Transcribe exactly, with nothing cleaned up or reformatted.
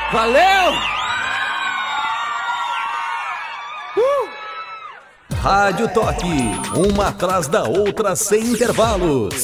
Valeu! Rádio Toque, uma atrás da outra sem intervalos.